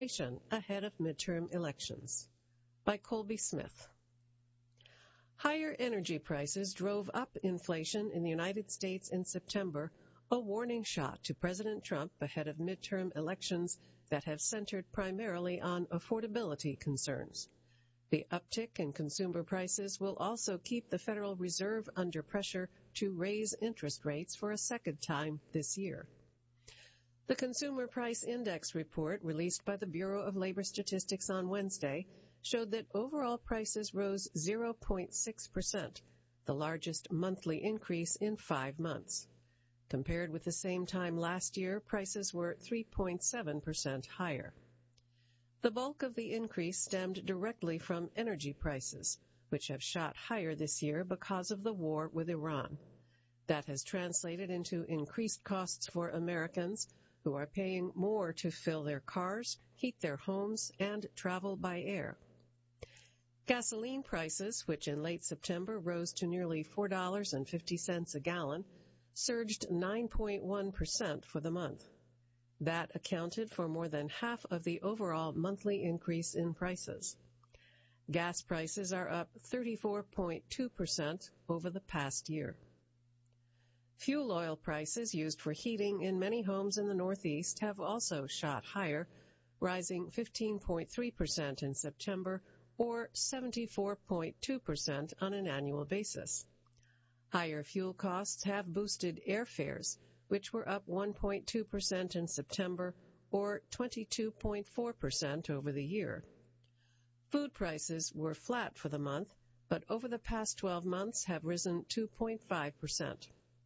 Ahead of midterm elections by Colby Smith. Higher energy prices drove up inflation in the United States in September, a warning shot to President Trump ahead of midterm elections that have centered primarily on affordability concerns. The uptick in consumer prices will also keep the Federal Reserve under pressure to raise interest rates for a second time this year. The Consumer Price Index report released by the Bureau of Labor Statistics on Wednesday showed that overall prices rose 0.6%, the largest monthly increase in 5 months. Compared with the same time last year, prices were 3.7% higher. The bulk of the increase stemmed directly from energy prices, which have shot higher this year because of the war with Iran. That has translated into increased costs for Americans who are paying more to fill their cars, heat their homes, and travel by air. Gasoline prices, which in late September rose to nearly $4.50 a gallon, surged 9.1% for the month. That accounted for more than half of the overall monthly increase in prices. Gas prices are up 34.2% over the past year. Fuel oil prices used for heating in many homes in the Northeast have also shot higher, rising 15.3% in September or 74.2% on an annual basis. Higher fuel costs have boosted airfares, which were up 1.2% in September or 22.4% over the year. Food prices were flat for the month, but over the past 12 months have risen 2.5%.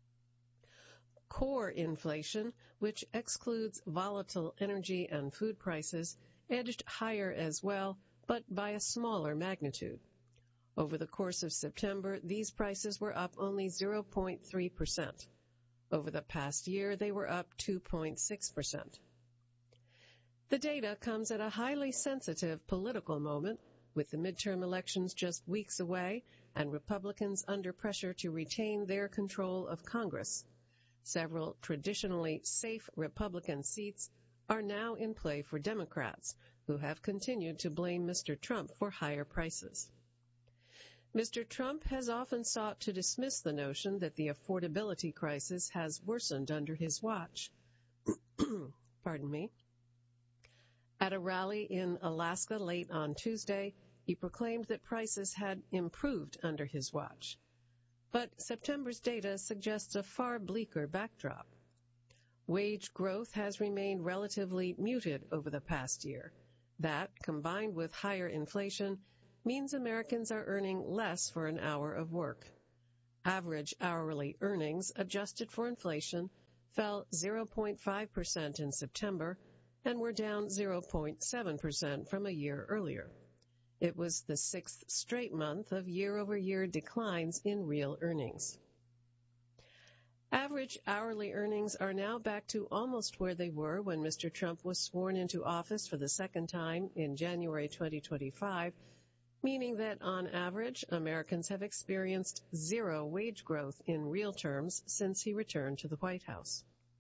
Core inflation, which excludes volatile energy and food prices, edged higher as well, but by a smaller magnitude. Over the course of September, these prices were up only 0.3%. Over the past year, they were up 2.6%. The data comes at a highly sensitive political moment, with the midterm elections just weeks away and Republicans under pressure to retain their control of Congress. Several traditionally safe Republican seats are now in play for Democrats, who have continued to blame Mr. Trump for higher prices. Mr. Trump has often sought to dismiss the notion that the affordability crisis has worsened under his watch. Pardon me. At a rally in Alaska late on Tuesday, he proclaimed that prices had improved under his watch. But September's data suggests a far bleaker backdrop. Wage growth has remained relatively muted over the past year. That, combined with higher inflation, means Americans are earning less for an hour of work. Average hourly earnings, adjusted for inflation, fell 0.5% in September and were down 0.7% from a year earlier. It was the 6th straight month of year-over-year declines in real earnings. Average hourly earnings are now back to almost where they were when Mr. Trump was sworn into office for the second time in January 2025, meaning that on average, Americans have experienced zero wage growth in real terms since he returned to the White House.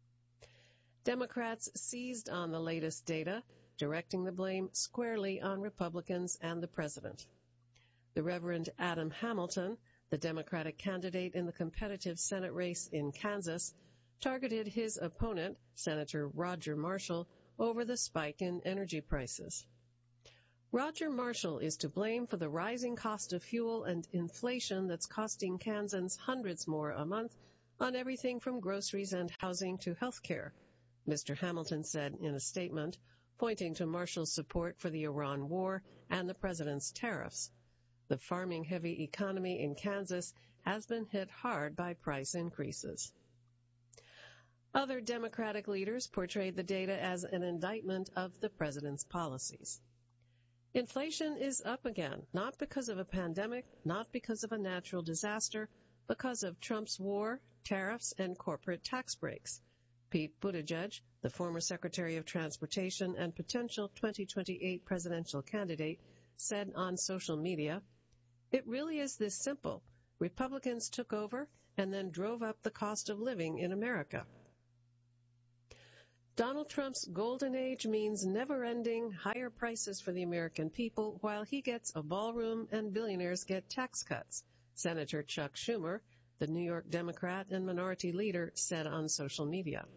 Democrats seized on the latest data, directing the blame squarely on Republicans and the president. The Reverend Adam Hamilton, the Democratic candidate in the competitive Senate race in Kansas, targeted his opponent, Senator Roger Marshall, over the spike in energy prices. Roger Marshall is to blame for the rising cost of fuel and inflation that's costing Kansans hundreds more a month on everything from groceries and housing to health care, Mr. Hamilton said in a statement, pointing to Marshall's support for the Iran war and the president's tariffs. The farming-heavy economy in Kansas has been hit hard by price increases. Other Democratic leaders portrayed the data as an indictment of the president's policies. Inflation is up again, not because of a pandemic, not because of a natural disaster, because of Trump's war, tariffs, and corporate tax breaks. Pete Buttigieg, the former Secretary of Transportation and potential 2028 presidential candidate, said on social media, "It really is this simple. Republicans took over and then drove up the cost of living in America." Donald Trump's golden age means never-ending higher prices for the American people while he gets a ballroom and billionaires get tax cuts, Senator Chuck Schumer, the New York Democrat and minority leader, said on social media.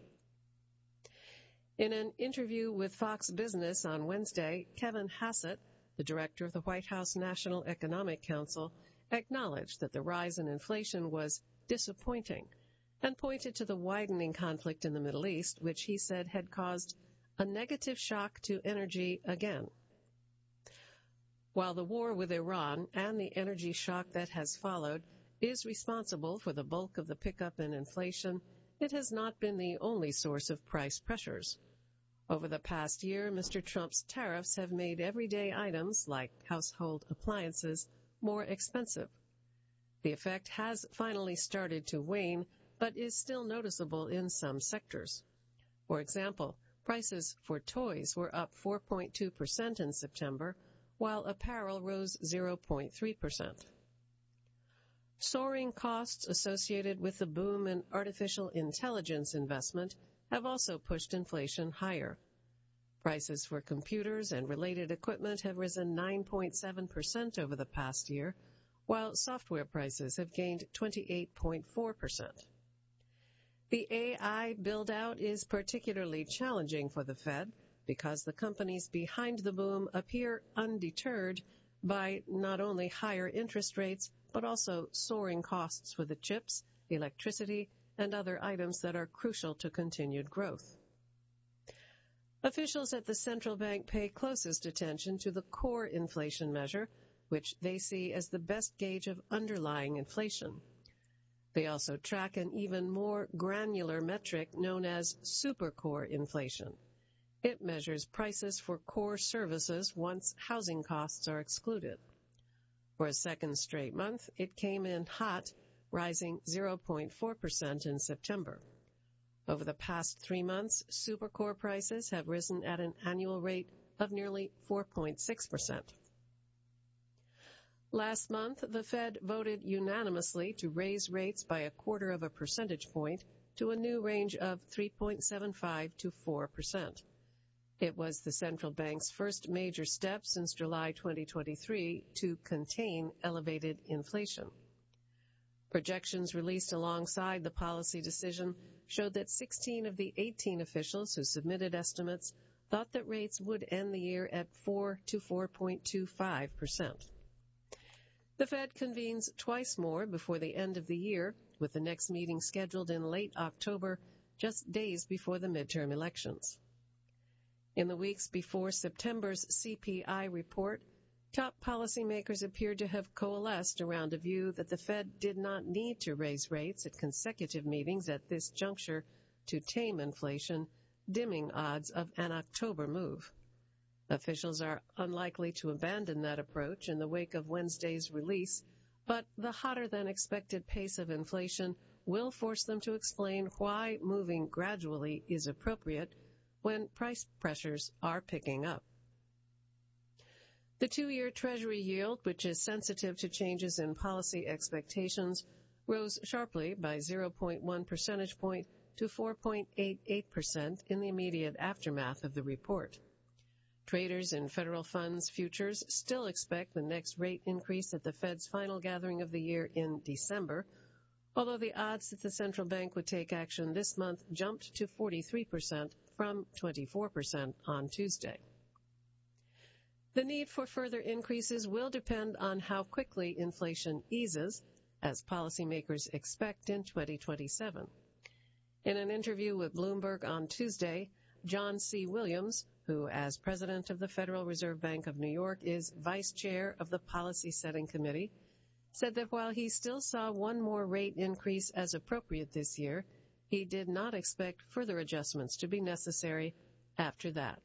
In an interview with Fox Business on Wednesday, Kevin Hassett, the director of the White House National Economic Council, acknowledged that the rise in inflation was disappointing and pointed to the widening conflict in the Middle East, which he said had caused a negative shock to energy again. While the war with Iran and the energy shock that has followed is responsible for the bulk of the pickup in inflation, it has not been the only source of price pressures. Over the past year, Mr. Trump's tariffs have made everyday items, like household appliances, more expensive. The effect has finally started to wane, but is still noticeable in some sectors. For example, prices for toys were up 4.2% in September, while apparel rose 0.3%. Soaring costs associated with the boom in artificial intelligence investment have also pushed inflation higher. Prices for computers and related equipment have risen 9.7% over the past year, while software prices have gained 28.4%. The AI build-out is particularly challenging for the Fed because the companies behind the boom appear undeterred by not only higher interest rates, but also soaring costs for the chips, electricity, and other items that are crucial to continued growth. Officials at the central bank pay closest attention to the core inflation measure, which they see as the best gauge of underlying inflation. They also track an even more granular metric known as supercore inflation. It measures prices for core services once housing costs are excluded. For a second straight month, it came in hot, rising 0.4% in September. Over the past 3 months, supercore prices have risen at an annual rate of nearly 4.6%. Last month, the Fed voted unanimously to raise rates by 0.25 percentage point to a new range of 3.75 to 4%. It was the central bank's first major step since July 2023 to contain elevated inflation. Projections released alongside the policy decision showed that 16 of the 18 officials who submitted estimates thought that rates would end the year at 4 to 4.25%. The Fed convenes twice more before the end of the year, with the next meeting scheduled in late October, just days before the midterm elections. In the weeks before September's CPI report, top policymakers appeared to have coalesced around a view that the Fed did not need to raise rates at consecutive meetings at this juncture to tame inflation, dimming odds of an October move. Officials are unlikely to abandon that approach in the wake of Wednesday's release, but the hotter-than-expected pace of inflation will force them to explain why moving gradually is appropriate when price pressures are picking up. The 2-year Treasury yield, which is sensitive to changes in policy expectations, rose sharply by 0.1 percentage point to 4.88% in the immediate aftermath of the report. Traders in federal funds futures still expect the next rate increase at the Fed's final gathering of the year in December, although the odds that the central bank would take action this month jumped to 43% from 24% on Tuesday. The need for further increases will depend on how quickly inflation eases, as policymakers expect in 2027. In an interview with Bloomberg on Tuesday, John C. Williams, who, as president of the Federal Reserve Bank of New York, is vice chair of the Policy Setting Committee, said that while he still saw one more rate increase as appropriate this year, he did not expect further adjustments to be necessary after that.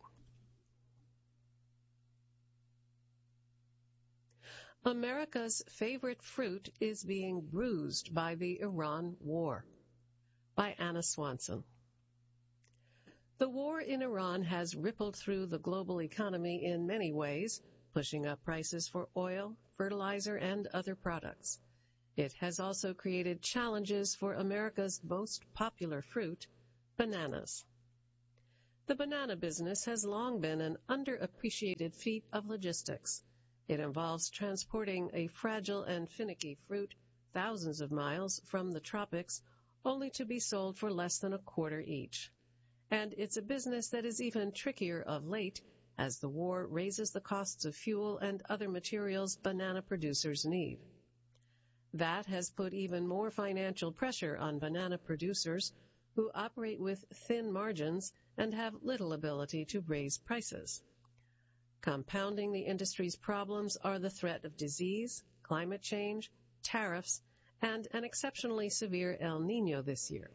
America's favorite fruit is being bruised by the Iran war. By Anna Swanson. The war in Iran has rippled through the global economy in many ways, pushing up prices for oil, fertilizer, and other products. It has also created challenges for America's most popular fruit, bananas. The banana business has long been an underappreciated feat of logistics. It involves transporting a fragile and finicky fruit thousands of miles from the tropics, only to be sold for less than a quarter each. And it's a business that is even trickier of late, as the war raises the costs of fuel and other materials banana producers need. That has put even more financial pressure on banana producers who operate with thin margins and have little ability to raise prices. Compounding the industry's problems are the threat of disease, climate change, tariffs, and an exceptionally severe El Niño this year.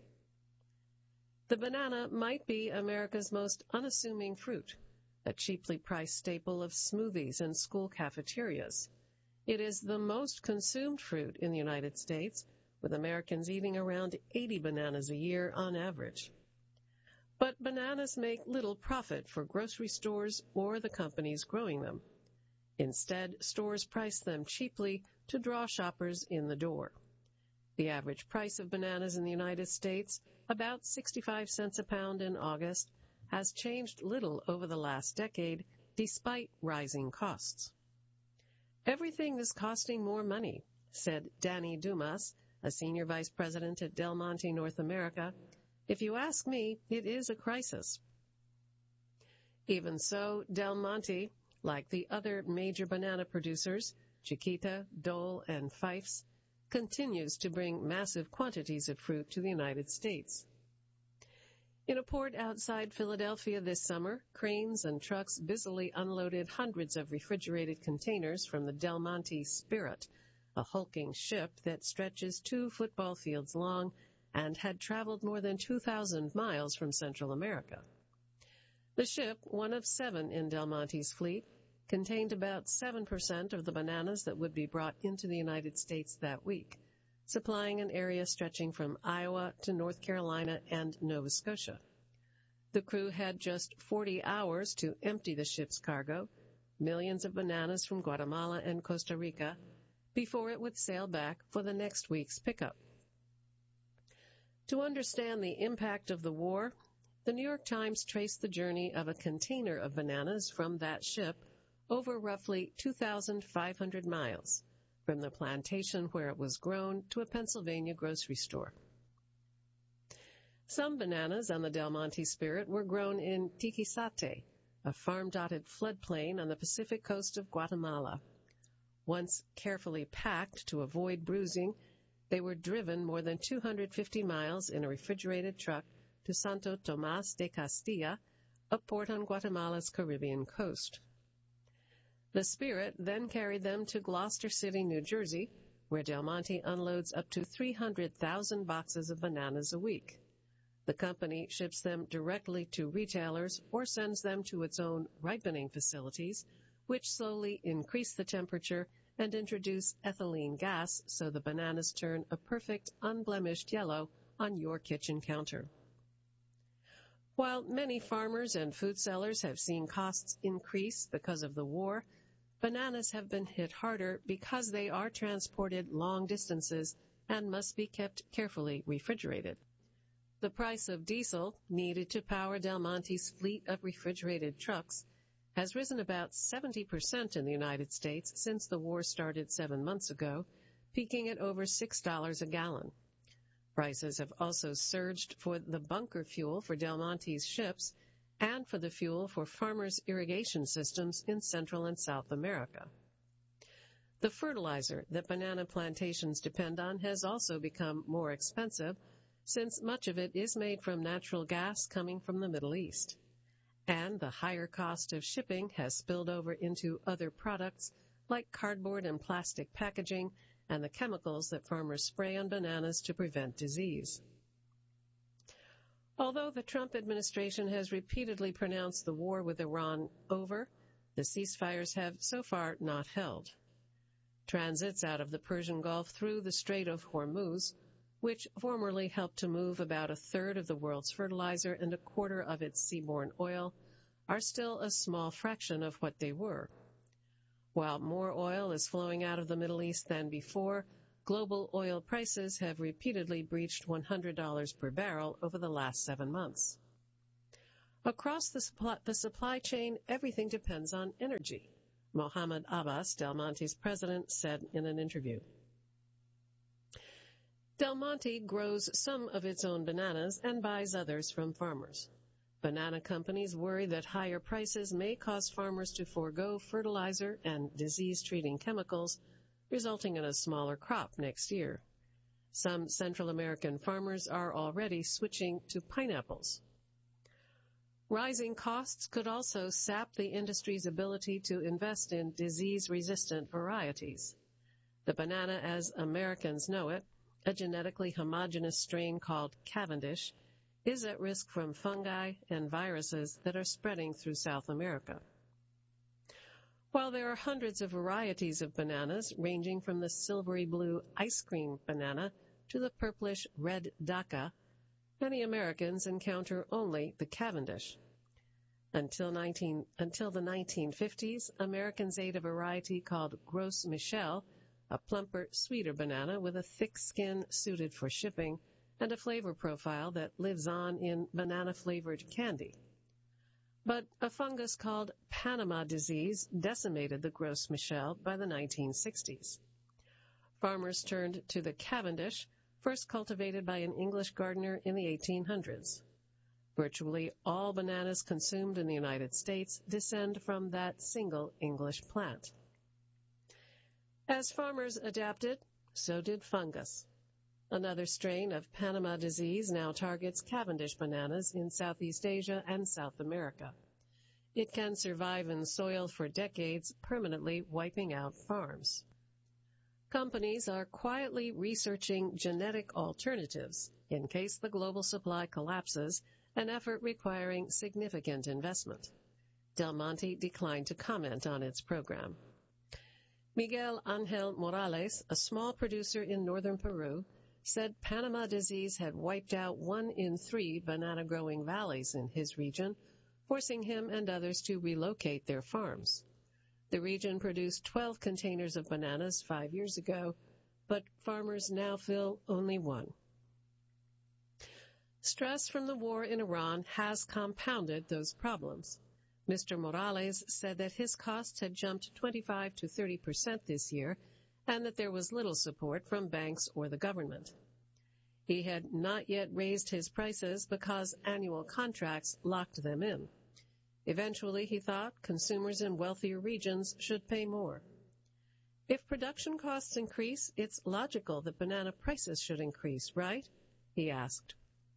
The banana might be America's most unassuming fruit, a cheaply priced staple of smoothies and school cafeterias. It is the most consumed fruit in the United States, with Americans eating around 80 bananas a year on average. But bananas make little profit for grocery stores or the companies growing them. Instead, stores price them cheaply to draw shoppers in the door. The average price of bananas in the United States, about 65 cents a pound in August, has changed little over the last decade, despite rising costs. Everything is costing more money, said Danny Dumas, a senior vice president at Del Monte North America. If you ask me, it is a crisis. Even so, Del Monte, like the other major banana producers, Chiquita, Dole, and Fifes, continues to bring massive quantities of fruit to the United States. In a port outside Philadelphia this summer, cranes and trucks busily unloaded hundreds of refrigerated containers from the Del Monte Spirit, a hulking ship that stretches 2 football fields long and had traveled more than 2,000 miles from Central America. The ship, one of 7 in Del Monte's fleet, contained about 7% of the bananas that would be brought into the United States that week, supplying an area stretching from Iowa to North Carolina and Nova Scotia. The crew had just 40 hours to empty the ship's cargo, millions of bananas from Guatemala and Costa Rica, before it would sail back for the next week's pickup. To understand the impact of the war, the New York Times traced the journey of a container of bananas from that ship over roughly 2,500 miles, from the plantation where it was grown to a Pennsylvania grocery store. Some bananas on the Del Monte Spirit were grown in Tiquisate, a farm-dotted floodplain on the Pacific coast of Guatemala. Once carefully packed to avoid bruising, they were driven more than 250 miles in a refrigerated truck to Santo Tomás de Castilla, a port on Guatemala's Caribbean coast. The Spirit then carried them to Gloucester City, New Jersey, where Del Monte unloads up to 300,000 boxes of bananas a week. The company ships them directly to retailers or sends them to its own ripening facilities, which slowly increase the temperature and introduce ethylene gas so the bananas turn a perfect, unblemished yellow on your kitchen counter. While many farmers and food sellers have seen costs increase because of the war, bananas have been hit harder because they are transported long distances and must be kept carefully refrigerated. The price of diesel needed to power Del Monte's fleet of refrigerated trucks has risen about 70% in the United States since the war started 7 months ago, peaking at over $6 a gallon. Prices have also surged for the bunker fuel for Del Monte's ships and for the fuel for farmers' irrigation systems in Central and South America. The fertilizer that banana plantations depend on has also become more expensive, since much of it is made from natural gas coming from the Middle East. And the higher cost of shipping has spilled over into other products like cardboard and plastic packaging and the chemicals that farmers spray on bananas to prevent disease. Although the Trump administration has repeatedly pronounced the war with Iran over, the ceasefires have so far not held. Transits out of the Persian Gulf through the Strait of Hormuz, which formerly helped to move about a third of the world's fertilizer and a quarter of its seaborne oil, are still a small fraction of what they were. While more oil is flowing out of the Middle East than before, global oil prices have repeatedly breached $100 per barrel over the last 7 months. Across the supply chain, everything depends on energy, Mohammed Abbas, Del Monte's president, said in an interview. Del Monte grows some of its own bananas and buys others from farmers. Banana companies worry that higher prices may cause farmers to forego fertilizer and disease-treating chemicals, resulting in a smaller crop next year. Some Central American farmers are already switching to pineapples. Rising costs could also sap the industry's ability to invest in disease-resistant varieties. The banana as Americans know it, a genetically homogeneous strain called Cavendish, is at risk from fungi and viruses that are spreading through South America. While there are hundreds of varieties of bananas, ranging from the silvery blue ice cream banana to the purplish red Dhaka, many Americans encounter only the Cavendish. Until the 1950s, Americans ate a variety called Gros Michel, a plumper, sweeter banana with a thick skin suited for shipping and a flavor profile that lives on in banana-flavored candy. But a fungus called Panama disease decimated the Gros Michel by the 1960s. Farmers turned to the Cavendish, first cultivated by an English gardener in the 1800s. Virtually all bananas consumed in the United States descend from that single English plant. As farmers adapted, so did fungus. Another strain of Panama disease now targets Cavendish bananas in Southeast Asia and South America. It can survive in soil for decades, permanently wiping out farms. Companies are quietly researching genetic alternatives in case the global supply collapses, an effort requiring significant investment. Del Monte declined to comment on its program. Miguel Angel Morales, a small producer in northern Peru, said Panama disease had wiped out 1 in 3 banana-growing valleys in his region, forcing him and others to relocate their farms. The region produced 12 containers of bananas 5 years ago, but farmers now fill only 1. Stress from the war in Iran has compounded those problems. Mr. Morales said that his costs had jumped 25 to 30% this year, and that there was little support from banks or the government. He had not yet raised his prices because annual contracts locked them in. Eventually, he thought, consumers in wealthier regions should pay more. If production costs increase, it's logical that banana prices should increase, right? He asked.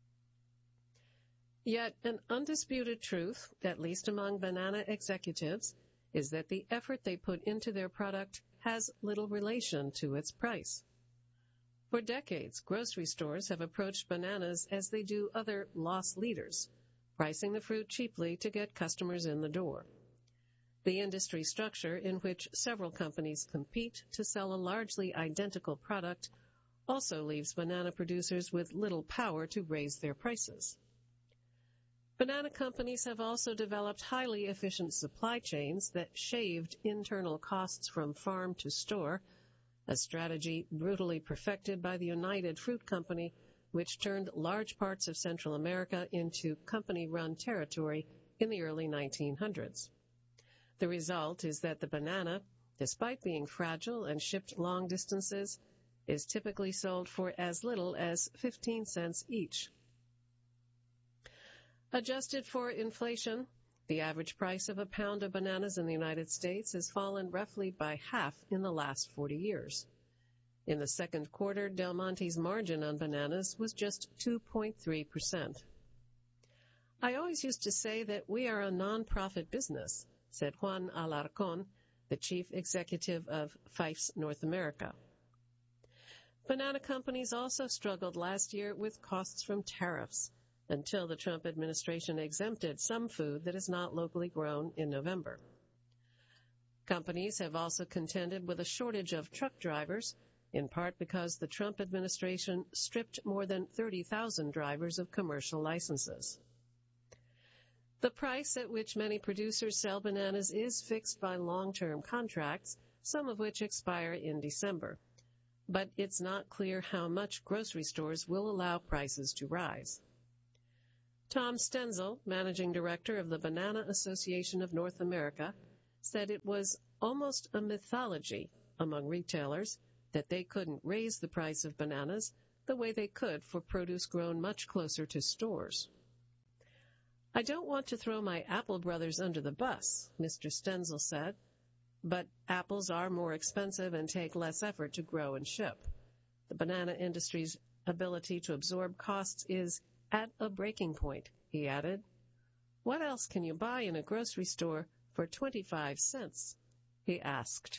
Yet an undisputed truth, at least among banana executives, is that the effort they put into their product has little relation to its price. For decades, grocery stores have approached bananas as they do other loss leaders, pricing the fruit cheaply to get customers in the door. The industry structure in which several companies compete to sell a largely identical product also leaves banana producers with little power to raise their prices. Banana companies have also developed highly efficient supply chains that shaved internal costs from farm to store, a strategy brutally perfected by the United Fruit Company, which turned large parts of Central America into company-run territory in the early 1900s. The result is that the banana, despite being fragile and shipped long distances, is typically sold for as little as 15 cents each. Adjusted for inflation, the average price of a pound of bananas in the United States has fallen roughly by half in the last 40 years. In the second quarter, Del Monte's margin on bananas was just 2.3%. I always used to say that we are a non-profit business, said Juan Alarcón, the chief executive of Fifes North America. Banana companies also struggled last year with costs from tariffs, until the Trump administration exempted some food that is not locally grown in November. Companies have also contended with a shortage of truck drivers, in part because the Trump administration stripped more than 30,000 drivers of commercial licenses. The price at which many producers sell bananas is fixed by long-term contracts, some of which expire in December. But it's not clear how much grocery stores will allow prices to rise. Tom Stenzel, managing director of the Banana Association of North America, said it was almost a mythology among retailers that they couldn't raise the price of bananas the way they could for produce grown much closer to stores. "I don't want to throw my apple brothers under the bus," Mr. Stenzel said, "but apples are more expensive and take less effort to grow and ship. The banana industry's ability to absorb costs is at a breaking point," he added. "What else can you buy in a grocery store for 25 cents?" he asked.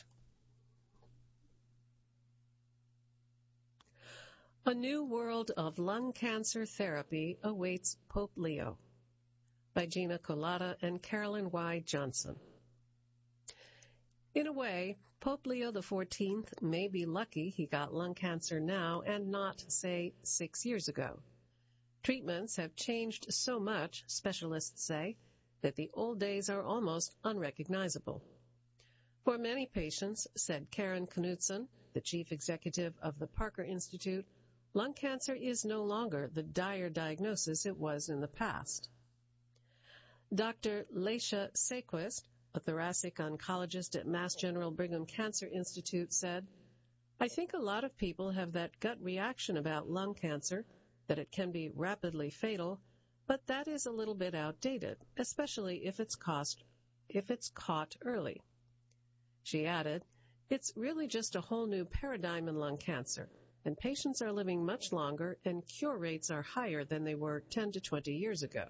A new world of lung cancer therapy awaits Pope Leo, by Gina Colada and Carolyn Y. Johnson. In a way, Pope Leo XIV may be lucky he got lung cancer now and not, say, 6 years ago. Treatments have changed so much, specialists say, that the old days are almost unrecognizable. For many patients, said Karen Knudsen, the chief executive of the Parker Institute, lung cancer is no longer the dire diagnosis it was in the past. Dr. Leisha Sequist, a thoracic oncologist at Mass General Brigham Cancer Institute, said, "I think a lot of people have that gut reaction about lung cancer, that it can be rapidly fatal, but that is a little bit outdated, especially if it's caught early." She added, "It's really just a whole new paradigm in lung cancer, and patients are living much longer and cure rates are higher than they were 10 to 20 years ago."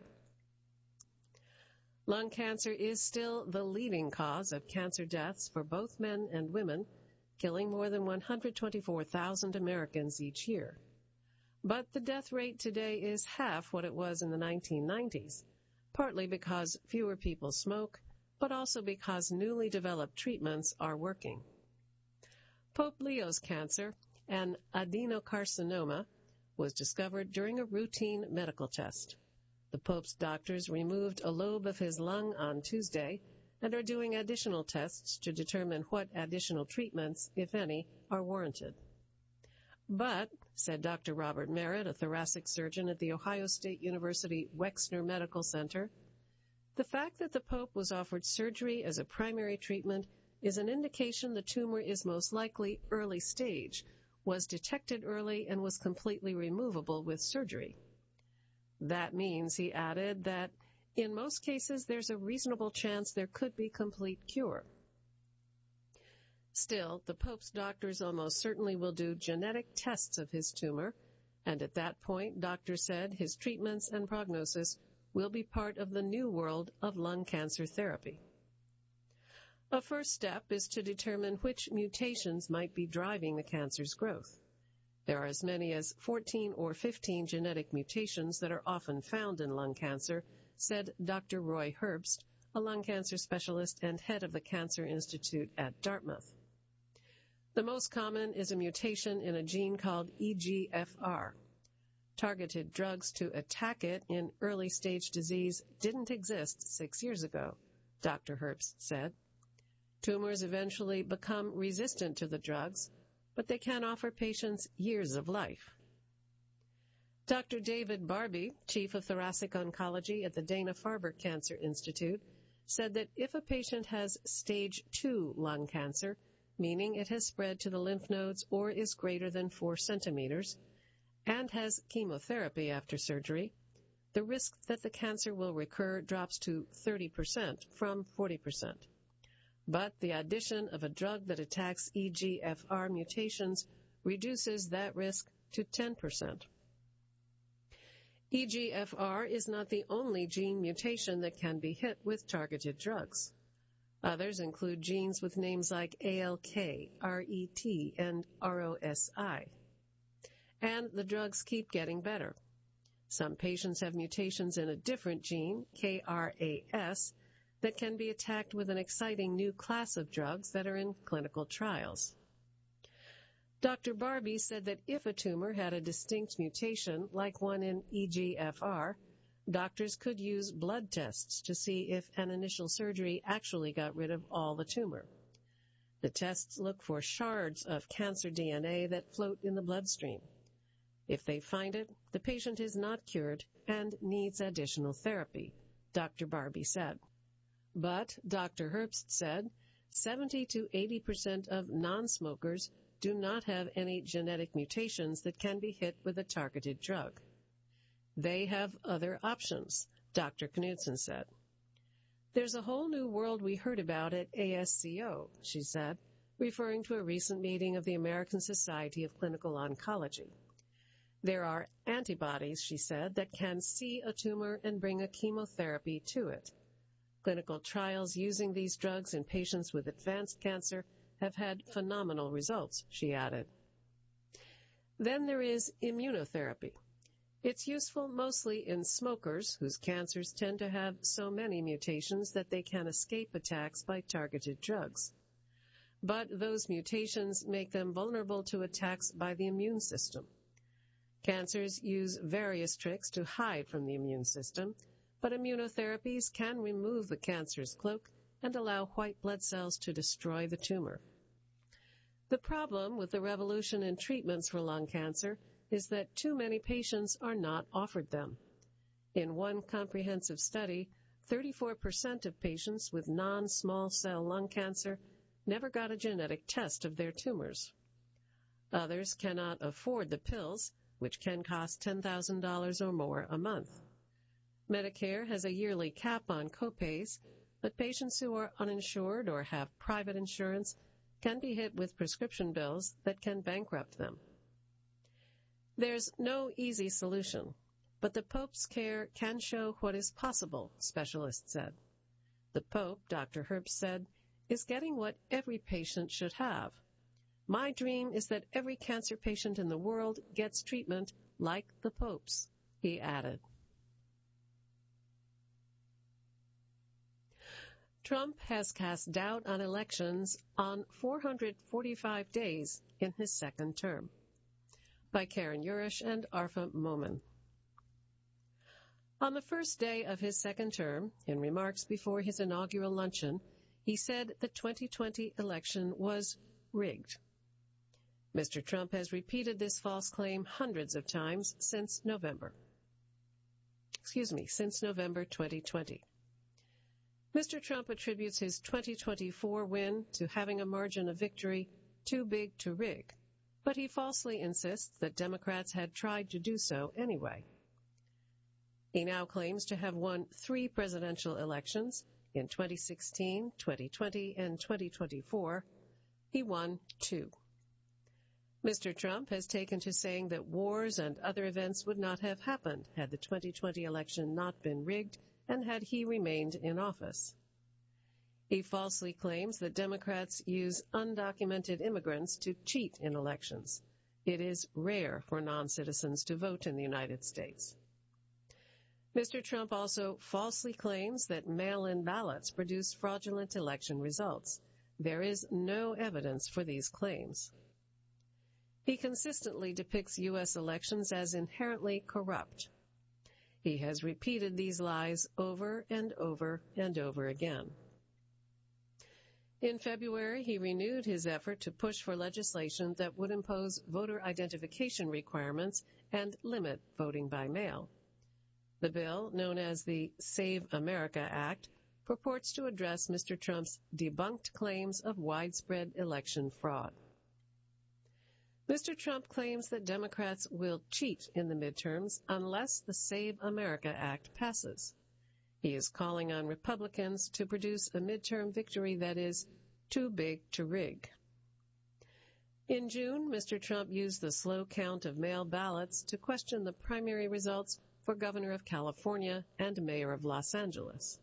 Lung cancer is still the leading cause of cancer deaths for both men and women, killing more than 124,000 Americans each year. But the death rate today is half what it was in the 1990s, partly because fewer people smoke, but also because newly developed treatments are working. Pope Leo's cancer, an adenocarcinoma, was discovered during a routine medical test. The Pope's doctors removed a lobe of his lung on Tuesday and are doing additional tests to determine what additional treatments, if any, are warranted. But, said Dr. Robert Merritt, a thoracic surgeon at The Ohio State University Wexner Medical Center, the fact that the Pope was offered surgery as a primary treatment is an indication the tumor is most likely early stage, was detected early, and was completely removable with surgery. That means, he added, that in most cases there's a reasonable chance there could be complete cure. Still, the Pope's doctors almost certainly will do genetic tests of his tumor, and at that point, doctors said his treatments and prognosis will be part of the new world of lung cancer therapy. A first step is to determine which mutations might be driving the cancer's growth. There are as many as 14 or 15 genetic mutations that are often found in lung cancer, said Dr. Roy Herbst, a lung cancer specialist and head of the Cancer Institute at Dartmouth. The most common is a mutation in a gene called EGFR. Targeted drugs to attack it in early-stage disease didn't exist 6 years ago, Dr. Herbst said. Tumors eventually become resistant to the drugs, but they can offer patients years of life. Dr. David Barbie, chief of thoracic oncology at the Dana-Farber Cancer Institute, said that if a patient has stage 2 lung cancer, meaning it has spread to the lymph nodes or is greater than 4 centimeters, and has chemotherapy after surgery, the risk that the cancer will recur drops to 30% from 40%. But the addition of a drug that attacks EGFR mutations reduces that risk to 10%. EGFR is not the only gene mutation that can be hit with targeted drugs. Others include genes with names like ALK, RET, and ROSI. And the drugs keep getting better. Some patients have mutations in a different gene, KRAS, that can be attacked with an exciting new class of drugs that are in clinical trials. Dr. Barbie said that if a tumor had a distinct mutation, like one in EGFR, doctors could use blood tests to see if an initial surgery actually got rid of all the tumor. The tests look for shards of cancer DNA that float in the bloodstream. If they find it, the patient is not cured and needs additional therapy, Dr. Barbie said. But, Dr. Herbst said, 70 to 80% of non-smokers do not have any genetic mutations that can be hit with a targeted drug. They have other options, Dr. Knudsen said. There's a whole new world we heard about at ASCO, she said, referring to a recent meeting of the American Society of Clinical Oncology. There are antibodies, she said, that can see a tumor and bring a chemotherapy to it. Clinical trials using these drugs in patients with advanced cancer have had phenomenal results, she added. Then there is immunotherapy. It's useful mostly in smokers whose cancers tend to have so many mutations that they can escape attacks by targeted drugs. But those mutations make them vulnerable to attacks by the immune system. Cancers use various tricks to hide from the immune system, but immunotherapies can remove the cancer's cloak and allow white blood cells to destroy the tumor. The problem with the revolution in treatments for lung cancer is that too many patients are not offered them. In one comprehensive study, 34% of patients with non-small cell lung cancer never got a genetic test of their tumors. Others cannot afford the pills, which can cost $10,000 or more a month. Medicare has a yearly cap on copays, but patients who are uninsured or have private insurance can be hit with prescription bills that can bankrupt them. There's no easy solution, but the Pope's care can show what is possible, specialists said. The Pope, Dr. Herbst said, is getting what every patient should have. My dream is that every cancer patient in the world gets treatment like the Pope's, he added. Trump has cast doubt on elections on 445 days in his second term. By Karen Urish and Arfa Momin. On the first day of his second term, in remarks before his inaugural luncheon, he said the 2020 election was rigged. Mr. Trump has repeated this false claim hundreds of times since November 2020. Mr. Trump attributes his 2024 win to having a margin of victory too big to rig, but he falsely insists that Democrats had tried to do so anyway. He now claims to have won 3 presidential elections in 2016, 2020, and 2024. He won 2. Mr. Trump has taken to saying that wars and other events would not have happened had the 2020 election not been rigged and had he remained in office. He falsely claims that Democrats use undocumented immigrants to cheat in elections. It is rare for non-citizens to vote in the United States. Mr. Trump also falsely claims that mail-in ballots produce fraudulent election results. There is no evidence for these claims. He consistently depicts U.S. elections as inherently corrupt. He has repeated these lies over and over and over again. In February, he renewed his effort to push for legislation that would impose voter identification requirements and limit voting by mail. The bill, known as the Save America Act, purports to address Mr. Trump's debunked claims of widespread election fraud. Mr. Trump claims that Democrats will cheat in the midterms unless the Save America Act passes. He is calling on Republicans to produce a midterm victory that is too big to rig. In June, Mr. Trump used the slow count of mail ballots to question the primary results for Governor of California and Mayor of Los Angeles.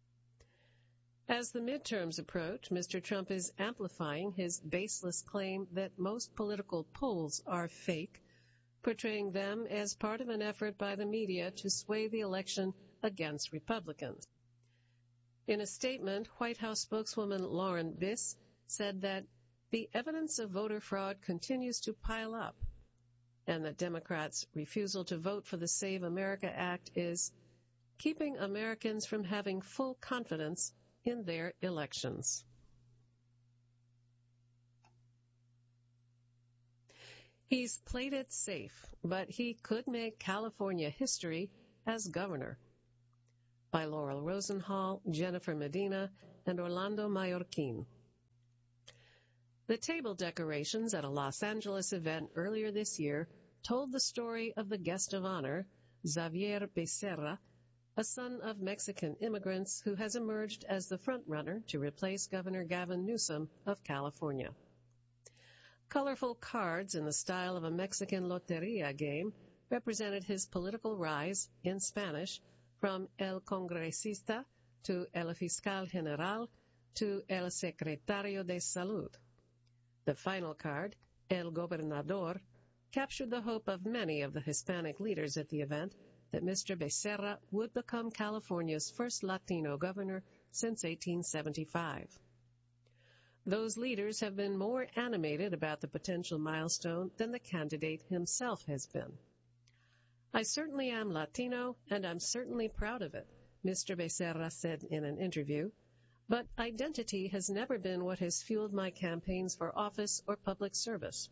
As the midterms approach, Mr. Trump is amplifying his baseless claim that most political polls are fake, portraying them as part of an effort by the media to sway the election against Republicans. In a statement, White House spokeswoman Lauren Biss said that the evidence of voter fraud continues to pile up, and that Democrats' refusal to vote for the Save America Act is keeping Americans from having full confidence in their elections. He's played it safe, but he could make California history as governor. By Laurel Rosenhall, Jennifer Medina, and Orlando Mallorquin. The table decorations at a Los Angeles event earlier this year told the story of the guest of honor, Xavier Becerra, a son of Mexican immigrants who has emerged as the frontrunner to replace Governor Gavin Newsom of California. Colorful cards in the style of a Mexican loteria game represented his political rise, in Spanish, from El Congresista to El Fiscal General to El Secretario de Salud. The final card, El Gobernador, captured the hope of many of the Hispanic leaders at the event that Mr. Becerra would become California's first Latino governor since 1875. Those leaders have been more animated about the potential milestone than the candidate himself has been. I certainly am Latino, and I'm certainly proud of it, Mr. Becerra said in an interview, but identity has never been what has fueled my campaigns for office or public service.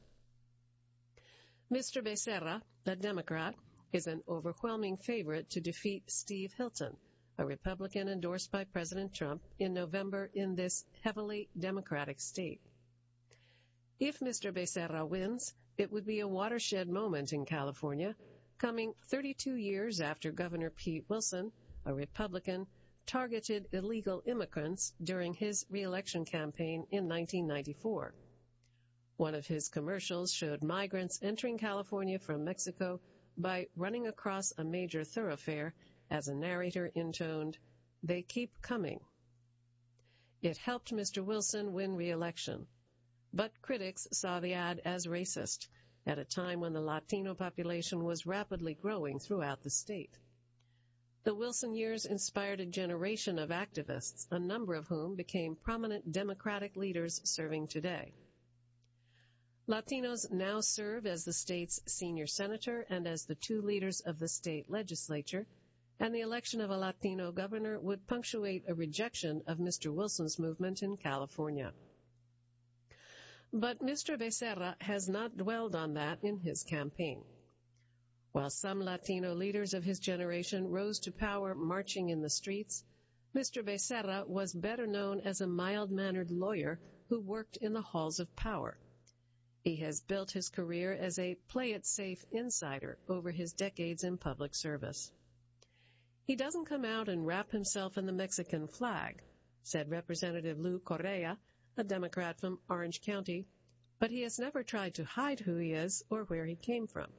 Mr. Becerra, a Democrat, is an overwhelming favorite to defeat Steve Hilton, a Republican endorsed by President Trump in November in this heavily Democratic state. If Mr. Becerra wins, it would be a watershed moment in California, coming 32 years after Governor Pete Wilson, a Republican, targeted illegal immigrants during his re-election campaign in 1994. One of his commercials showed migrants entering California from Mexico by running across a major thoroughfare as a narrator intoned, "They keep coming." It helped Mr. Wilson win re-election, but critics saw the ad as racist at a time when the Latino population was rapidly growing throughout the state. The Wilson years inspired a generation of activists, a number of whom became prominent Democratic leaders serving today. Latinos now serve as the state's senior senator and as the two leaders of the state legislature, and the election of a Latino governor would punctuate a rejection of Mr. Wilson's movement in California. But Mr. Becerra has not dwelled on that in his campaign. While some Latino leaders of his generation rose to power marching in the streets, Mr. Becerra was better known as a mild-mannered lawyer who worked in the halls of power. He has built his career as a play-it-safe insider over his decades in public service. He doesn't come out and wrap himself in the Mexican flag, said Representative Lou Correa, a Democrat from Orange County, but he has never tried to hide who he is or where he came from.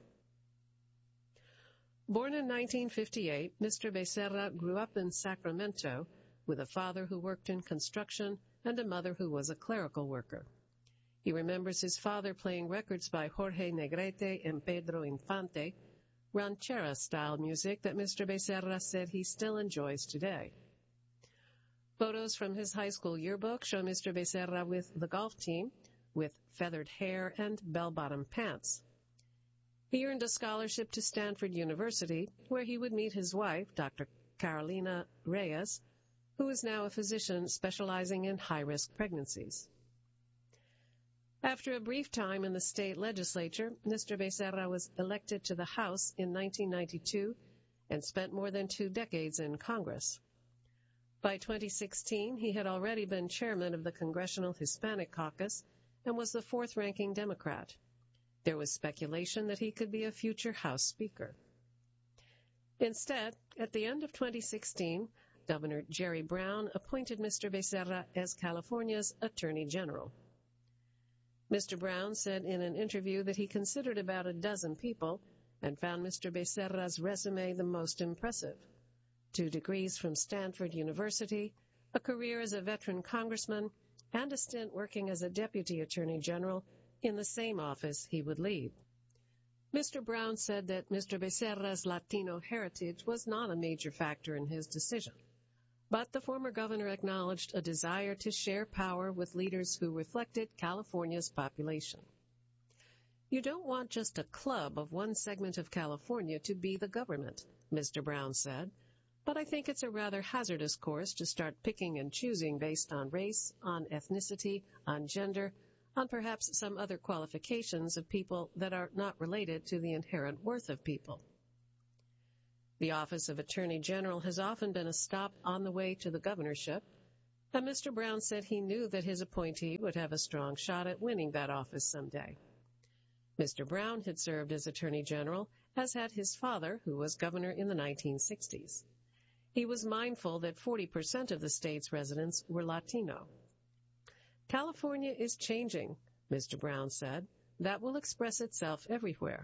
Born in 1958, Mr. Becerra grew up in Sacramento with a father who worked in construction and a mother who was a clerical worker. He remembers his father playing records by Jorge Negrete and Pedro Infante, ranchera-style music that Mr. Becerra said he still enjoys today. Photos from his high school yearbook show Mr. Becerra with the golf team, with feathered hair and bell-bottom pants. He earned a scholarship to Stanford University, where he would meet his wife, Dr. Carolina Reyes, who is now a physician specializing in high-risk pregnancies. After a brief time in the state legislature, Mr. Becerra was elected to the House in 1992 and spent more than 2 decades in Congress. By 2016, he had already been chairman of the Congressional Hispanic Caucus and was the 4th-ranking Democrat. There was speculation that he could be a future House Speaker. Instead, at the end of 2016, Governor Jerry Brown appointed Mr. Becerra as California's Attorney General. Mr. Brown said in an interview that he considered about a dozen people and found Mr. Becerra's resume the most impressive. 2 degrees from Stanford University, a career as a veteran congressman, and a stint working as a deputy attorney general in the same office he would lead. Mr. Brown said that Mr. Becerra's Latino heritage was not a major factor in his decision, but the former governor acknowledged a desire to share power with leaders who reflected California's population. You don't want just a club of one segment of California to be the government, Mr. Brown said, but I think it's a rather hazardous course to start picking and choosing based on race, on ethnicity, on gender, on perhaps some other qualifications of people that are not related to the inherent worth of people. The office of Attorney General has often been a stop on the way to the governorship, and Mr. Brown said he knew that his appointee would have a strong shot at winning that office someday. Mr. Brown had served as Attorney General, as had his father, who was governor in the 1960s. He was mindful that 40% of the state's residents were Latino. California is changing, Mr. Brown said. That will express itself everywhere.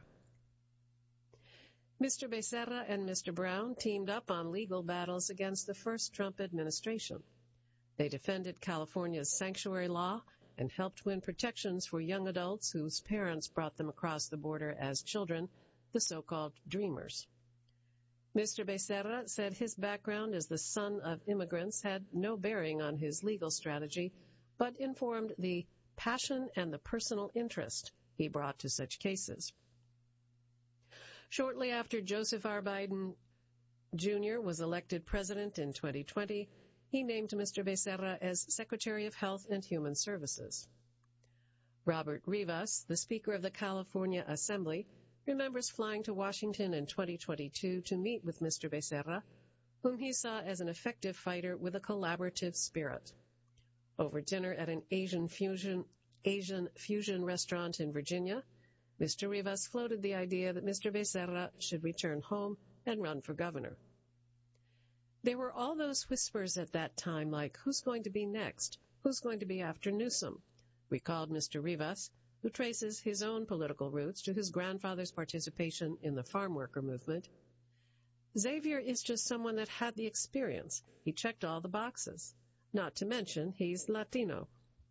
Mr. Becerra and Mr. Brown teamed up on legal battles against the first Trump administration. They defended California's sanctuary law and helped win protections for young adults whose parents brought them across the border as children, the so-called Dreamers. Mr. Becerra said his background as the son of immigrants had no bearing on his legal strategy, but informed the passion and the personal interest he brought to such cases. Shortly after Joseph R. Biden Jr. was elected president in 2020, he named Mr. Becerra as Secretary of Health and Human Services. Robert Rivas, the Speaker of the California Assembly, remembers flying to Washington in 2022 to meet with Mr. Becerra, whom he saw as an effective fighter with a collaborative spirit. Over dinner at an Asian fusion restaurant in Virginia, Mr. Rivas floated the idea that Mr. Becerra should return home and run for governor. There were all those whispers at that time like, who's going to be next? Who's going to be after Newsom? Recalled Mr. Rivas, who traces his own political roots to his grandfather's participation in the farm worker movement. Xavier is just someone that had the experience. He checked all the boxes. Not to mention, he's Latino.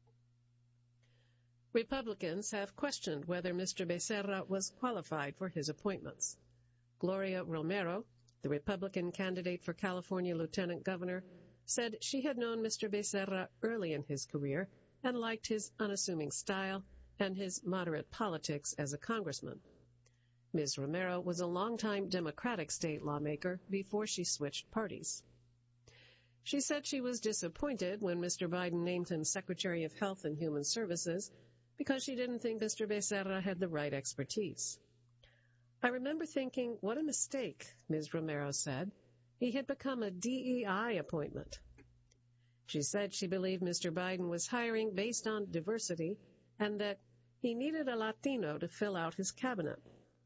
Republicans have questioned whether Mr. Becerra was qualified for his appointments. Gloria Romero, the Republican candidate for California lieutenant governor, said she had known Mr. Becerra early in his career and liked his unassuming style and his moderate politics as a congressman. Ms. Romero was a longtime Democratic state lawmaker before she switched parties. She said she was disappointed when Mr. Biden named him Secretary of Health and Human Services because she didn't think Mr. Becerra had the right expertise. I remember thinking, what a mistake, Ms. Romero said. He had become a DEI appointment. She said she believed Mr. Biden was hiring based on diversity and that he needed a Latino to fill out his cabinet.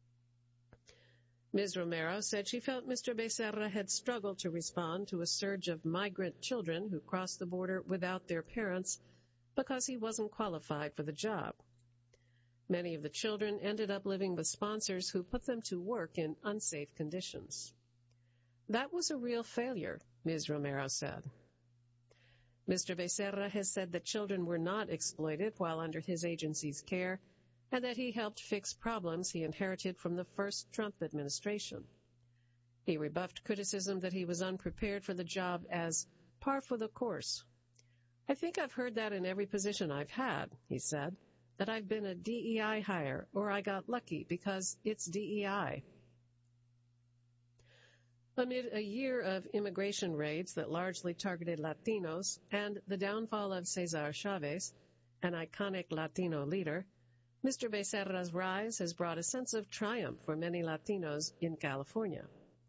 Ms. Romero said she felt Mr. Becerra had struggled to respond to a surge of migrant children who crossed the border without their parents because he wasn't qualified for the job. Many of the children ended up living with sponsors who put them to work in unsafe conditions. That was a real failure, Ms. Romero said. Mr. Becerra has said that children were not exploited while under his agency's care and that he helped fix problems he inherited from the first Trump administration. He rebuffed criticism that he was unprepared for the job as par for the course. I think I've heard that in every position I've had, he said, that I've been a DEI hire or I got lucky because it's DEI. Amid a year of immigration raids that largely targeted Latinos and the downfall of Cesar Chavez, an iconic Latino leader, Mr. Becerra's rise has brought a sense of triumph for many Latinos in California.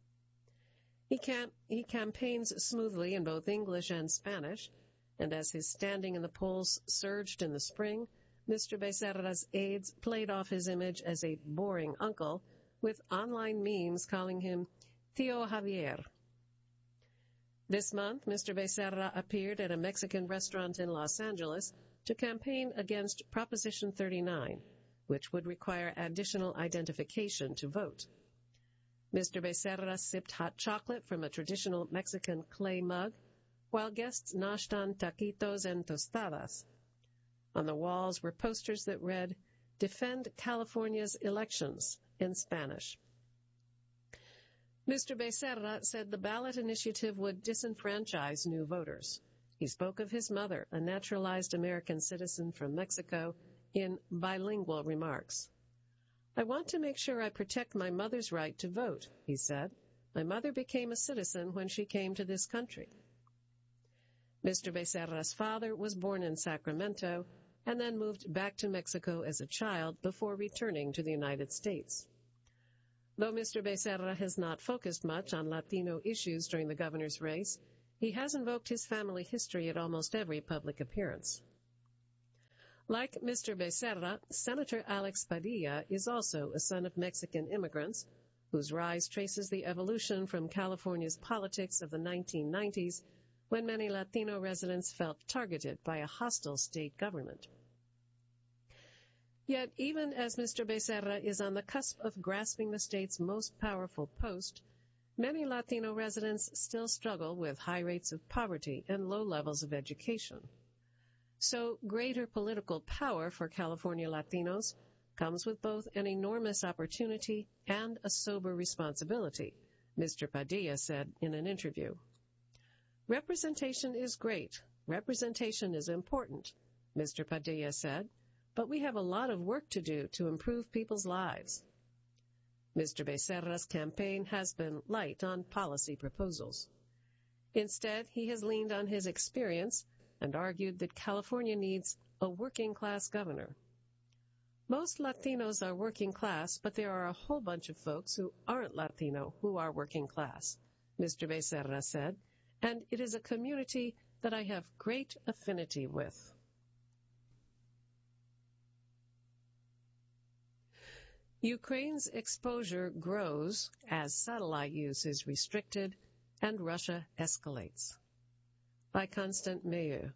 He campaigns smoothly in both English and Spanish, and as his standing in the polls surged in the spring, Mr. Becerra's aides played off his image as a boring uncle, with online memes calling him Tío Javier. This month, Mr. Becerra appeared at a Mexican restaurant in Los Angeles to campaign against Proposition 39, which would require additional identification to vote. Mr. Becerra sipped hot chocolate from a traditional Mexican clay mug, while guests noshed on taquitos and tostadas. On the walls were posters that read, "Defend California's elections," in Spanish. Mr. Becerra said the ballot initiative would disenfranchise new voters. He spoke of his mother, a naturalized American citizen from Mexico, in bilingual remarks. "I want to make sure I protect my mother's right to vote," he said. "My mother became a citizen when she came to this country." Mr. Becerra's father was born in Sacramento and then moved back to Mexico as a child before returning to the United States. Though Mr. Becerra has not focused much on Latino issues during the governor's race, he has invoked his family history at almost every public appearance. Like Mr. Becerra, Senator Alex Padilla is also a son of Mexican immigrants, whose rise traces the evolution from California's politics of the 1990s, when many Latino residents felt targeted by a hostile state government. Yet, even as Mr. Becerra is on the cusp of grasping the state's most powerful post, many Latino residents still struggle with high rates of poverty and low levels of education. So, greater political power for California Latinos comes with both an enormous opportunity and a sober responsibility, Mr. Padilla said in an interview. Representation is great. Representation is important, Mr. Padilla said, but we have a lot of work to do to improve people's lives. Mr. Becerra's campaign has been light on policy proposals. Instead, he has leaned on his experience and argued that California needs a working-class governor. Most Latinos are working class, but there are a whole bunch of folks who aren't Latino who are working class, Mr. Becerra said, and it is a community that I have great affinity with. Ukraine's exposure grows as satellite use is restricted and Russia escalates. By Constant Maillot.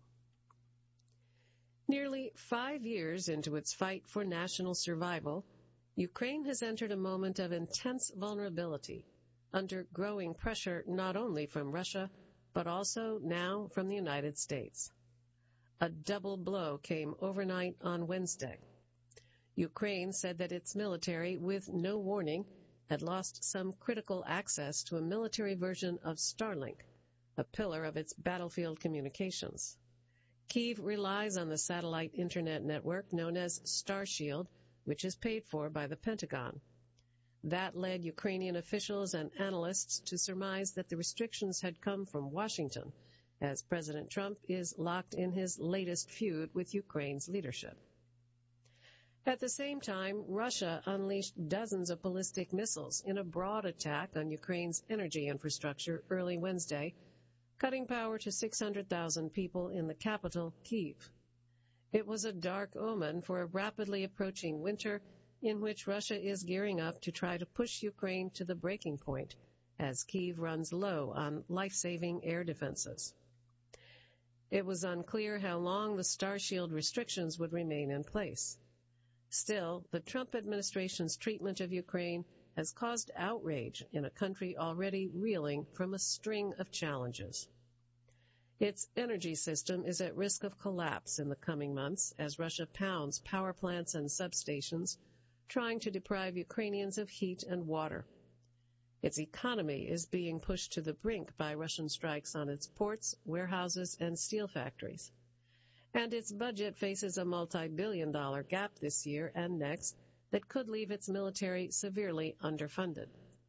Nearly 5 years into its fight for national survival, Ukraine has entered a moment of intense vulnerability, under growing pressure not only from Russia, but also now from the United States. A double blow came overnight on Wednesday. Ukraine said that its military, with no warning, had lost some critical access to a military version of Starlink, a pillar of its battlefield communications. Kyiv relies on the satellite internet network known as Starshield, which is paid for by the Pentagon. That led Ukrainian officials and analysts to surmise that the restrictions had come from Washington, as President Trump is locked in his latest feud with Ukraine's leadership. At the same time, Russia unleashed dozens of ballistic missiles in a broad attack on Ukraine's energy infrastructure early Wednesday, cutting power to 600,000 people in the capital, Kyiv. It was a dark omen for a rapidly approaching winter in which Russia is gearing up to try to push Ukraine to the breaking point as Kyiv runs low on life-saving air defenses. It was unclear how long the Starshield restrictions would remain in place. Still, the Trump administration's treatment of Ukraine has caused outrage in a country already reeling from a string of challenges. Its energy system is at risk of collapse in the coming months as Russia pounds power plants and substations, trying to deprive Ukrainians of heat and water. Its economy is being pushed to the brink by Russian strikes on its ports, warehouses, and steel factories. And its budget faces a multi-billion-dollar gap this year and next that could leave its military severely underfunded.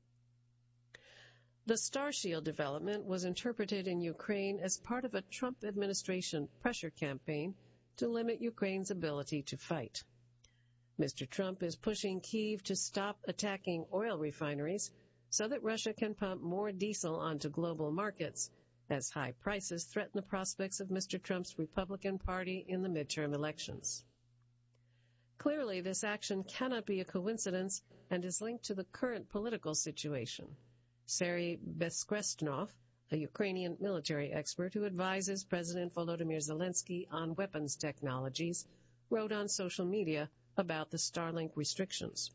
The Starshield development was interpreted in Ukraine as part of a Trump administration pressure campaign to limit Ukraine's ability to fight. Mr. Trump is pushing Kyiv to stop attacking oil refineries so that Russia can pump more diesel onto global markets, as high prices threaten the prospects of Mr. Trump's Republican Party in the midterm elections. Clearly, this action cannot be a coincidence and is linked to the current political situation. Serhiy Bezkresnov, a Ukrainian military expert who advises President Volodymyr Zelensky on weapons technologies, wrote on social media about the Starlink restrictions.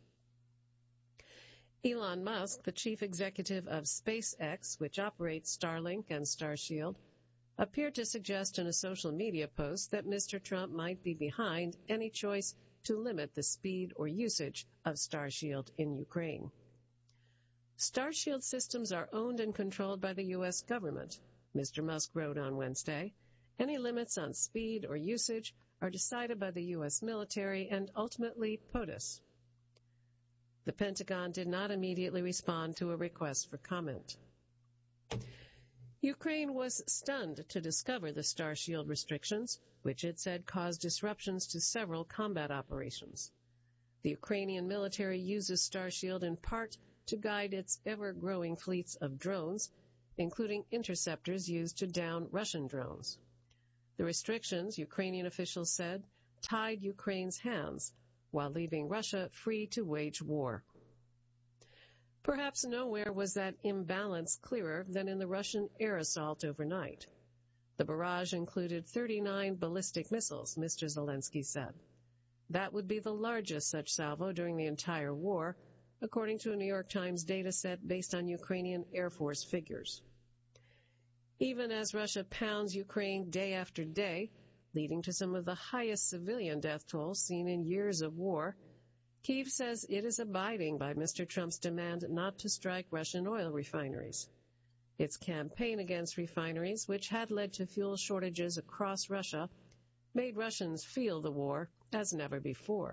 Elon Musk, the chief executive of SpaceX, which operates Starlink and Starshield, appeared to suggest in a social media post that Mr. Trump might be behind any choice to limit the speed or usage of Starshield in Ukraine. Starshield systems are owned and controlled by the U.S. government, Mr. Musk wrote on Wednesday. Any limits on speed or usage are decided by the U.S. military and ultimately POTUS. The Pentagon did not immediately respond to a request for comment. Ukraine was stunned to discover the Starshield restrictions, which it said caused disruptions to several combat operations. The Ukrainian military uses Starshield in part to guide its ever-growing fleets of drones, including interceptors used to down Russian drones. The restrictions, Ukrainian officials said, tied Ukraine's hands while leaving Russia free to wage war. Perhaps nowhere was that imbalance clearer than in the Russian air assault overnight. The barrage included 39 ballistic missiles, Mr. Zelensky said. That would be the largest such salvo during the entire war, according to a New York Times data set based on Ukrainian Air Force figures. Even as Russia pounds Ukraine day after day, leading to some of the highest civilian death tolls seen in years of war, Kyiv says it is abiding by Mr. Trump's demand not to strike Russian oil refineries. Its campaign against refineries, which had led to fuel shortages across Russia, made Russians feel the war as never before.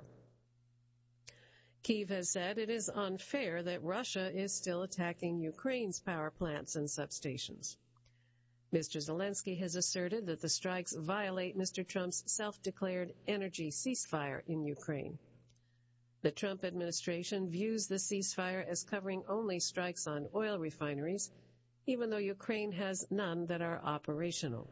Kyiv has said it is unfair that Russia is still attacking Ukraine's power plants and substations. Mr. Zelensky has asserted that the strikes violate Mr. Trump's self-declared energy ceasefire in Ukraine. The Trump administration views the ceasefire as covering only strikes on oil refineries, even though Ukraine has none that are operational.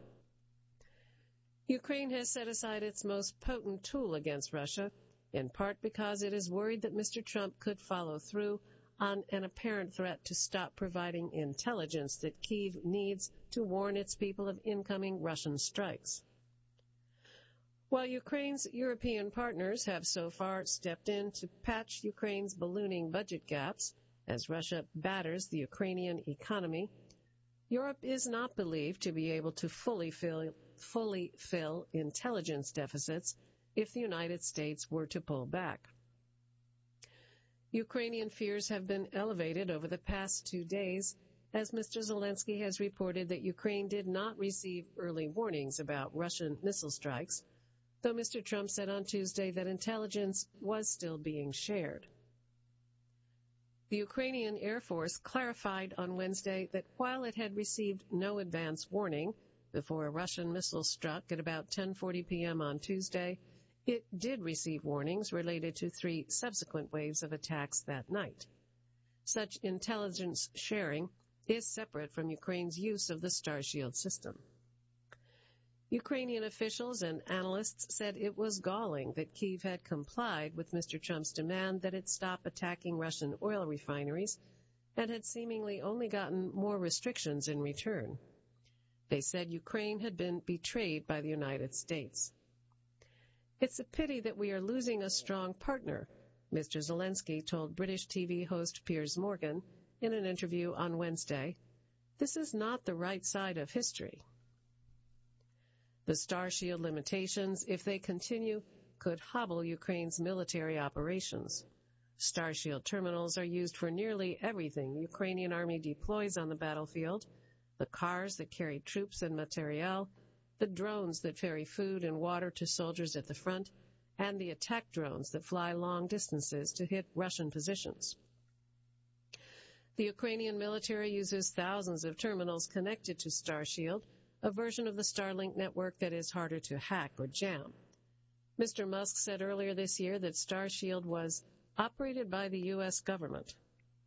Ukraine has set aside its most potent tool against Russia, in part because it is worried that Mr. Trump could follow through on an apparent threat to stop providing intelligence that Kyiv needs to warn its people of incoming Russian strikes. While Ukraine's European partners have so far stepped in to patch Ukraine's ballooning budget gaps as Russia batters the Ukrainian economy, Europe is not believed to be able to fully fill intelligence deficits if the United States were to pull back. Ukrainian fears have been elevated over the past 2 days as Mr. Zelensky has reported that Ukraine did not receive early warnings about Russian missile strikes, though Mr. Trump said on Tuesday that intelligence was still being shared. The Ukrainian Air Force clarified on Wednesday that while it had received no advance warning before a Russian missile struck at about 10:40 p.m. on Tuesday, it did receive warnings related to 3 subsequent waves of attacks that night. Such intelligence sharing is separate from Ukraine's use of the Starshield system. Ukrainian officials and analysts said it was galling that Kyiv had complied with Mr. Trump's demand that it stop attacking Russian oil refineries and had seemingly only gotten more restrictions in return. They said Ukraine had been betrayed by the United States. It's a pity that we are losing a strong partner, Mr. Zelensky told British TV host Piers Morgan in an interview on Wednesday. This is not the right side of history. The Starshield limitations, if they continue, could hobble Ukraine's military operations. Starshield terminals are used for nearly everything the Ukrainian army deploys on the battlefield: the cars that carry troops and materiel, the drones that ferry food and water to soldiers at the front, and the attack drones that fly long distances to hit Russian positions. The Ukrainian military uses thousands of terminals connected to Starshield, a version of the Starlink network that is harder to hack or jam. Mr. Musk said earlier this year that Starshield was operated by the U.S. government.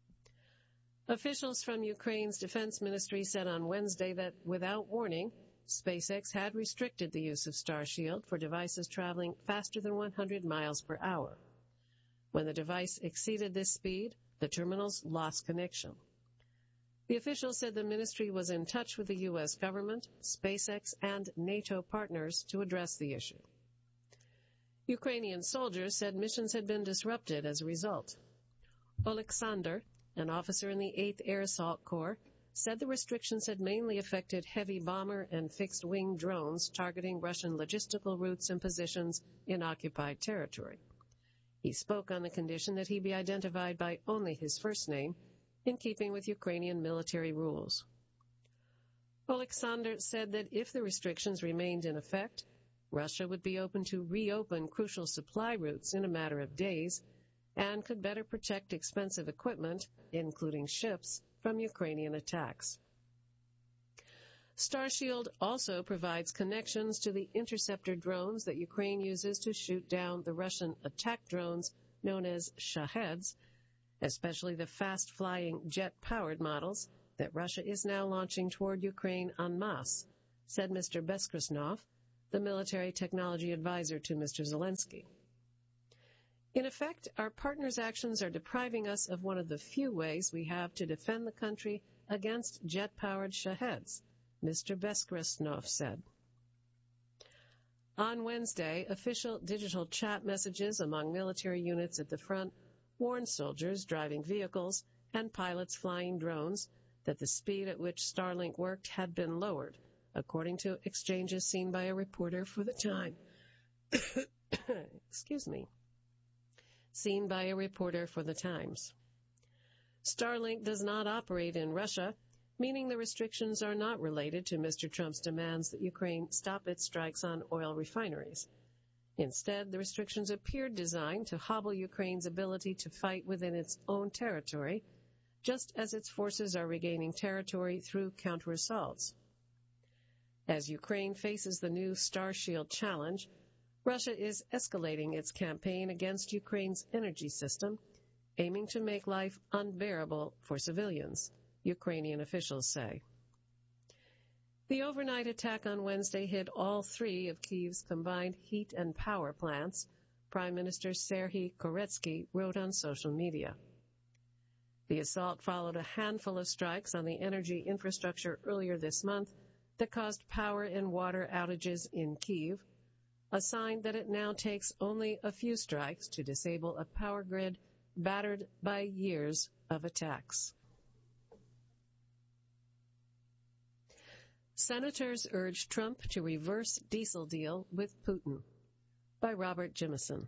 Officials from Ukraine's defense ministry said on Wednesday that, without warning, SpaceX had restricted the use of Starshield for devices traveling faster than 100 miles per hour. When the device exceeded this speed, the terminals lost connection. The official said the ministry was in touch with the U.S. government, SpaceX, and NATO partners to address the issue. Ukrainian soldiers said missions had been disrupted as a result. Oleksandr, an officer in the 8th Air Assault Corps, said the restrictions had mainly affected heavy bomber and fixed-wing drones targeting Russian logistical routes and positions in occupied territory. He spoke on the condition that he be identified by only his first name, in keeping with Ukrainian military rules. Oleksandr said that if the restrictions remained in effect, Russia would be open to reopen crucial supply routes in a matter of days and could better protect expensive equipment, including ships, from Ukrainian attacks. Starshield also provides connections to the interceptor drones that Ukraine uses to shoot down the Russian attack drones known as Shaheds, especially the fast-flying jet-powered models that Russia is now launching toward Ukraine en masse, said Mr. Beskrasnov, the military technology advisor to Mr. Zelensky. In effect, our partners' actions are depriving us of one of the few ways we have to defend the country against jet-powered Shaheds, Mr. Beskrasnov said. On Wednesday, official digital chat messages among military units at the front warned soldiers driving vehicles and pilots flying drones that the speed at which Starlink worked had been lowered, according to exchanges seen by a reporter for the Times. Seen by a reporter for the Times. Starlink does not operate in Russia, meaning the restrictions are not related to Mr. Trump's demands that Ukraine stop its strikes on oil refineries. Instead, the restrictions appear designed to hobble Ukraine's ability to fight within its own territory, just as its forces are regaining territory through counter-assaults. As Ukraine faces the new Starshield challenge, Russia is escalating its campaign against Ukraine's energy system, aiming to make life unbearable for civilians, Ukrainian officials say. The overnight attack on Wednesday hit all three of Kyiv's combined heat and power plants, Prime Minister Serhiy Koretsky wrote on social media. The assault followed a handful of strikes on the energy infrastructure earlier this month that caused power and water outages in Kyiv, a sign that it now takes only a few strikes to disable a power grid battered by years of attacks. Senators urge Trump to reverse diesel deal with Putin, by Robert Jimison.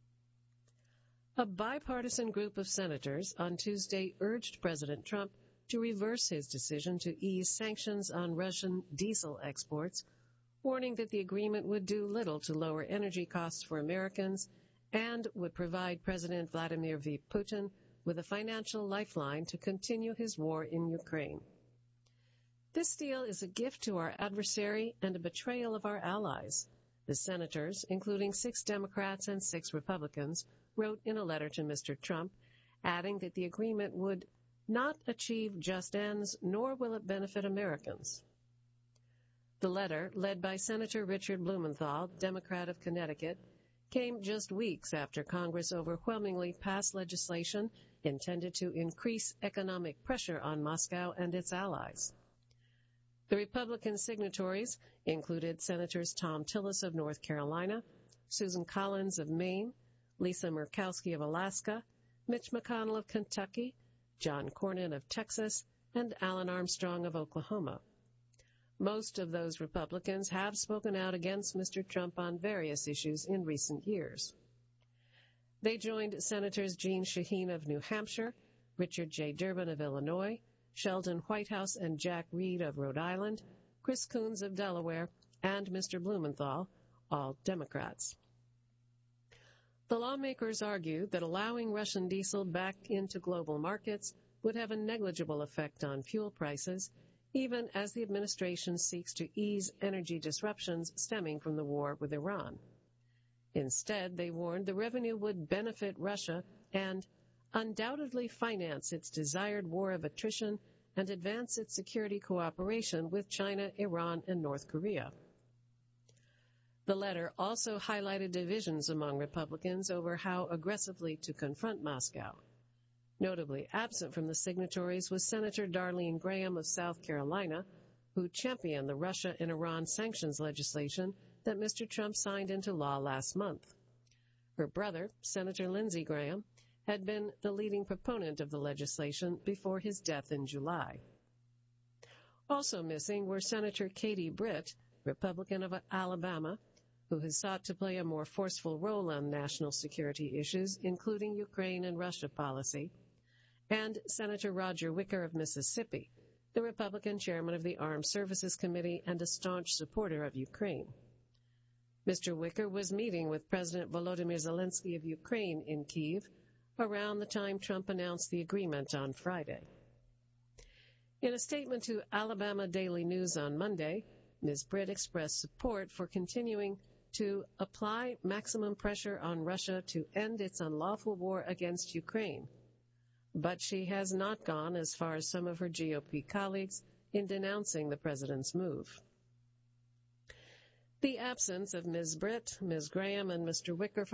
A bipartisan group of senators on Tuesday urged President Trump to reverse his decision to ease sanctions on Russian diesel exports, warning that the agreement would do little to lower energy costs for Americans and would provide President Vladimir V. Putin with a financial lifeline to continue his war in Ukraine. This deal is a gift to our adversary and a betrayal of our allies, the senators, including 6 Democrats and 6 Republicans, wrote in a letter to Mr. Trump, adding that the agreement would not achieve just ends, nor will it benefit Americans. The letter, led by Senator Richard Blumenthal, Democrat of Connecticut, came just weeks after Congress overwhelmingly passed legislation intended to increase economic pressure on Moscow and its allies. The Republican signatories included Senators Tom Tillis of North Carolina, Susan Collins of Maine, Lisa Murkowski of Alaska, Mitch McConnell of Kentucky, John Cornyn of Texas, and Alan Armstrong of Oklahoma. Most of those Republicans have spoken out against Mr. Trump on various issues in recent years. They joined Senators Jeanne Shaheen of New Hampshire, Richard J. Durbin of Illinois, Sheldon Whitehouse and Jack Reed of Rhode Island, Chris Coons of Delaware, and Mr. Blumenthal, all Democrats. The lawmakers argue that allowing Russian diesel back into global markets would have a negligible effect on fuel prices, even as the administration seeks to ease energy disruptions stemming from the war with Iran. Instead, they warned the revenue would benefit Russia and undoubtedly finance its desired war of attrition and advance its security cooperation with China, Iran, and North Korea. The letter also highlighted divisions among Republicans over how aggressively to confront Moscow. Notably absent from the signatories was Senator Darlene Graham of South Carolina, who championed the Russia and Iran sanctions legislation that Mr. Trump signed into law last month. Her brother, Senator Lindsey Graham, had been the leading proponent of the legislation before his death in July. Also missing were Senator Katie Britt, Republican of Alabama, who has sought to play a more forceful role on national security issues, including Ukraine and Russia policy, and Senator Roger Wicker of Mississippi, the Republican chairman of the Armed Services Committee and a staunch supporter of Ukraine. Mr. Wicker was meeting with President Volodymyr Zelensky of Ukraine in Kyiv around the time Trump announced the agreement on Friday. In a statement to Alabama Daily News on Monday, Ms. Britt expressed support for continuing to apply maximum pressure on Russia to end its unlawful war against Ukraine. But she has not gone as far as some of her GOP colleagues in denouncing the president's move. The absence of Ms. Britt, Ms. Graham, and Mr. Wicker